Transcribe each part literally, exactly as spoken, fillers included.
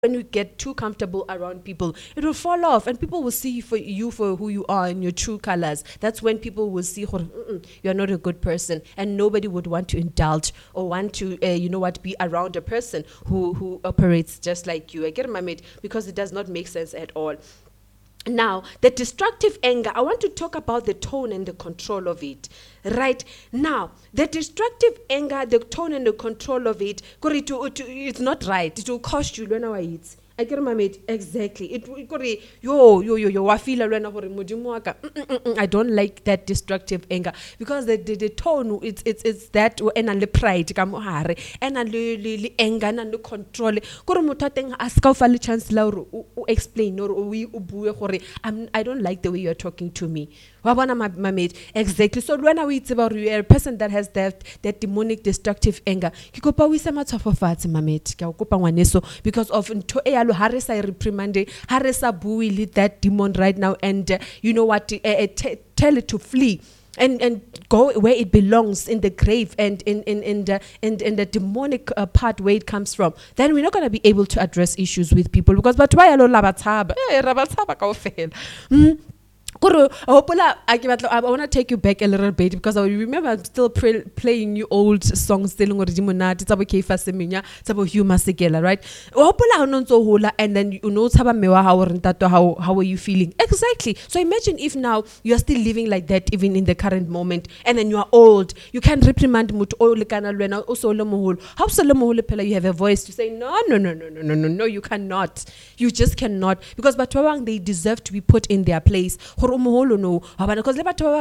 when you get too comfortable around people, it will fall off and people will see for you for who you are in your true colors. That's when people will see you're not a good person, and nobody would want to indulge or want to, uh, you know what, be around a person who, who operates just like you. I get my mate, because it does not make sense at all. Now, the destructive anger, I want to talk about the tone and the control of it. Right now, the destructive anger, the tone and the control of it, it's not right. It will cost you when I eat. I get my mate, exactly. It will yo yo yo yo. I feel I don't like that destructive anger, because the the, the tone, it's it's it's that and the pride ka mohare and the anger and the control. Kore motho teng a ska fa le chance la hore o explain or o bue gore I don't like the way you're talking to me. Wa bona my mate, exactly. So when I about you are a person that has that that demonic destructive anger, ke kopa o ise matshwafo fatshe my mate, ke a kopa ngwaneso, because of ntho e yalo ha re sa reprimande, ha re sa bue le that demon right now, and uh, you know what, uh, uh, t- tell it to flee and and go where it belongs, in the grave and in in in the in, in the demonic uh, part where it comes from. Then we're not going to be able to address issues with people, because but why yalo la bathaba eh ra bathaba kaofela. I want to take you back a little bit, because I remember I'm still pre- playing you old songs telling what Dimonati, Tabo Kefa Seminya, Tabo Huma Segela, right? And then you know how how how are you feeling? Exactly. So imagine if now you are still living like that, even in the current moment, and then you are old. You can reprimand mut also how Solomohole you have a voice to say no no no no no no no no you cannot. You just cannot, because but they deserve to be put in their place. Because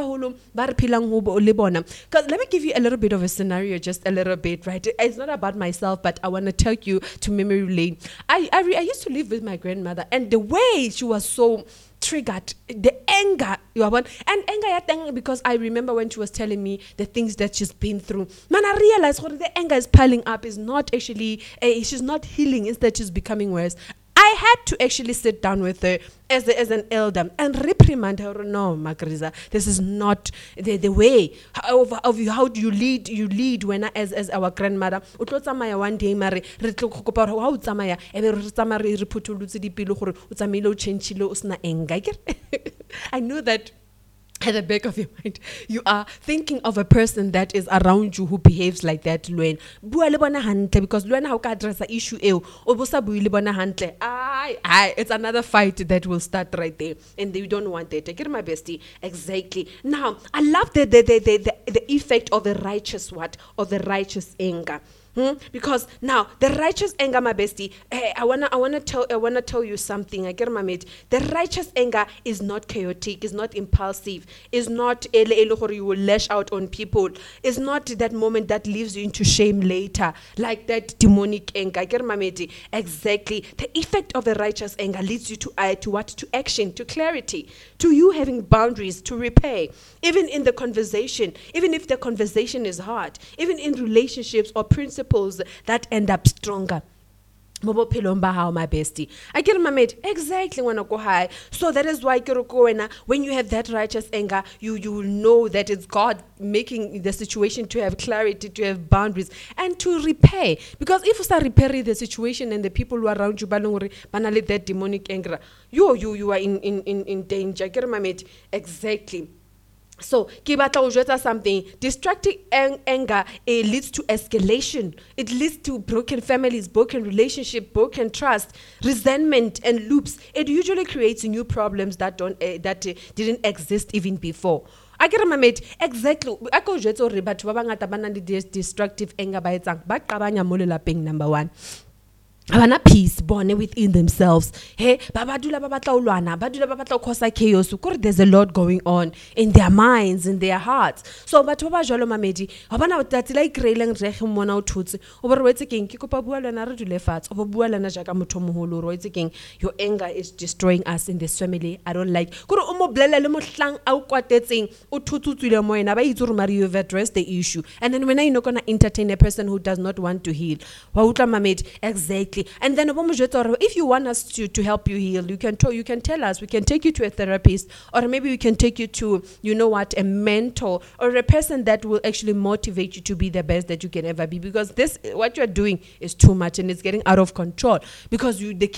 let me give you a little bit of a scenario, just a little bit, right? It's not about myself, but I want to take you to memory lane. I, I I used to live with my grandmother, and the way she was so triggered, the anger, you are one, and anger, because I remember when she was telling me the things that she's been through. Man, I realized what the anger is piling up is not actually, uh, she's not healing, instead she's becoming worse. I had to actually sit down with her as a, as an elder and reprimand her. No, Magriza, this is not the, the way of, of you, how do you lead you lead when I, as as our grandmother. Utlotsamaya one day mare re tlo kopa how utsamaya e be re tsamaya re phutulutse dipelo gore utsamile o changeile o sna enga. I know that at the back of your mind, you are thinking of a person that is around you who behaves like that. Luen, bua le bona hantle, because Luen how ka address the issue eo, o bosa bui le bona hantle. Ai, ai, it's another fight that will start right there, and you don't want that. I get my bestie, exactly. Now, I love the the the the, the, the effect of the righteous what, of the righteous anger. Hmm? Because now the righteous anger, my bestie, hey, I wanna, I wanna tell, I wanna tell you something. I get my mate. The righteous anger is not chaotic, is not impulsive, is not ele ele hore you will lash out on people. It's not that moment that leaves you into shame later, like that demonic anger. I get my mate. Exactly. The effect of the righteous anger leads you to uh, to what? To action, to clarity, to you having boundaries, to repair. Even in the conversation, even if the conversation is hard, even in relationships or principles that end up stronger. My bestie. I get my mate, exactly when I go high. So that is why when you have that righteous anger, you you will know that it's God making the situation to have clarity, to have boundaries, and to repair. Because if you start repairing the situation and the people who are around you banally that demonic anger, you you you are in in in, in danger. Get my mate, exactly. So, kibata something. Destructive ang- anger it leads to escalation. It leads to broken families, broken relationship, broken trust, resentment, and loops. It usually creates new problems that don't uh, that uh, didn't exist even before. I get my mate, exactly. I go jet or but destructive anger by itsang. But kabanya mo lelapeng number one. Abana peace born within themselves. Hey, babadula babatla ulwana, badula babatla kosa chaos. There's a lot going on in their minds, in their hearts. So but baba jolo mamedi, abana that like railing rehem mona ututsi. Over what's king, kikopa buala na redule fats, over buala na jaka mutomuhulu, roids king. Your anger is destroying us in this family. I don't like. Kuro umo blela lemo slang au kwateting, ututu to the moina, ba ituru mari you've addressed the issue. And then when are you not gonna entertain a person who does not want to heal? Wauta mamedi, exactly. Exactly. And then if you want us to, to help you heal, you can tell you can tell us. We can take you to a therapist, or maybe we can take you to, you know what, a mentor, or a person that will actually motivate you to be the best that you can ever be. Because this, what you're doing is too much, and it's getting out of control, because you the